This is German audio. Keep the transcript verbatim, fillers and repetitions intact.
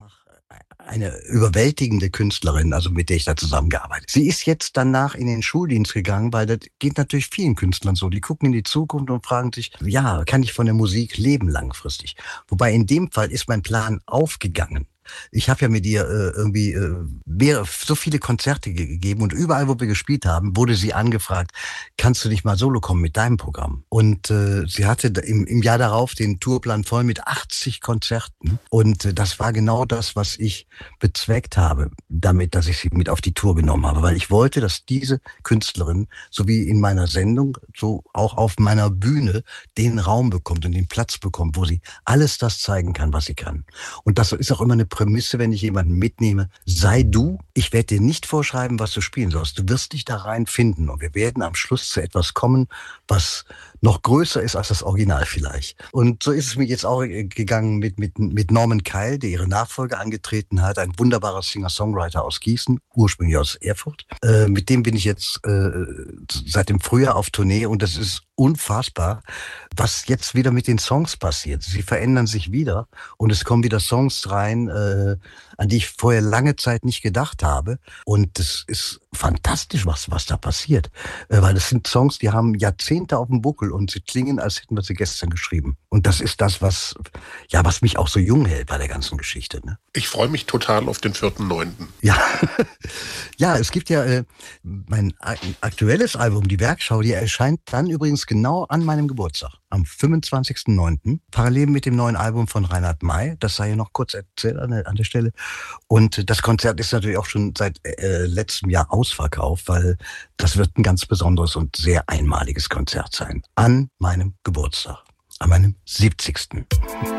danach eine überwältigende Künstlerin, also mit der ich da zusammengearbeitet. Sie ist jetzt danach in den Schuldienst gegangen, weil das geht natürlich vielen Künstlern so. Die gucken in die Zukunft und fragen sich, ja, kann ich von der Musik leben langfristig? Wobei in dem Fall ist mein Plan aufgegangen. Ich habe ja mit ihr äh, irgendwie äh, mehr, so viele Konzerte ge- gegeben und überall, wo wir gespielt haben, wurde sie angefragt, kannst du nicht mal solo kommen mit deinem Programm? Und äh, sie hatte da im, im Jahr darauf den Tourplan voll mit achtzig Konzerten und äh, das war genau das, was ich bezweckt habe, damit, dass ich sie mit auf die Tour genommen habe, weil ich wollte, dass diese Künstlerin, so wie in meiner Sendung, so auch auf meiner Bühne den Raum bekommt und den Platz bekommt, wo sie alles das zeigen kann, was sie kann. Und das ist auch immer eine Prämisse, wenn ich jemanden mitnehme, sei du, ich werde dir nicht vorschreiben, was du spielen sollst. Du wirst dich da rein finden und wir werden am Schluss zu etwas kommen, was noch größer ist als das Original vielleicht. Und so ist es mir jetzt auch gegangen mit, mit, mit Norman Keil, der ihre Nachfolge angetreten hat, ein wunderbarer Singer-Songwriter aus Gießen, ursprünglich aus Erfurt. Äh, mit dem bin ich jetzt äh, seit dem Frühjahr auf Tournee und das ist unfassbar, was jetzt wieder mit den Songs passiert. Sie verändern sich wieder und es kommen wieder Songs rein, äh, an die ich vorher lange Zeit nicht gedacht habe. Und das ist fantastisch, was, was da passiert. Äh, weil das sind Songs, die haben Jahrzehnte auf dem Buckel und sie klingen, als hätten wir sie gestern geschrieben. Und das ist das, was, ja, was mich auch so jung hält bei der ganzen Geschichte. Ne? Ich freue mich total auf den vierten neunten Ja, ja, es gibt ja äh, mein aktuelles Album, die Werkschau, die erscheint dann übrigens genau an meinem Geburtstag, am fünfundzwanzigsten neunten Parallel mit dem neuen Album von Reinhard May, das sei ja noch kurz erzählt an der, an der Stelle. Und das Konzert ist natürlich auch schon seit äh, letztem Jahr ausverkauft, weil das wird ein ganz besonderes und sehr einmaliges Konzert sein. An meinem Geburtstag, an meinem siebzigsten